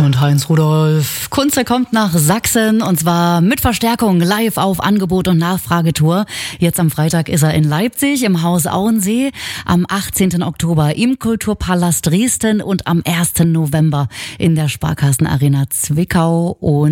und Heinz Rudolf. Kunze kommt nach Sachsen und zwar mit Verstärkung live auf Angebot- und Nachfragetour. Jetzt am Freitag ist er in Leipzig im Haus Auensee, am 18. Oktober im Kulturpalast Dresden und am 1. November in der Sparkassenarena Zwickau. Und